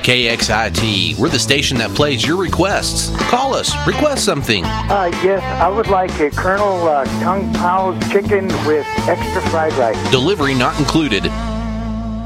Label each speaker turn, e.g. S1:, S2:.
S1: KXIT, we're the station that plays your requests. Call us, request something.
S2: Yes, I would like a Colonel Kung Pao chicken with extra fried rice.
S1: Delivery not included.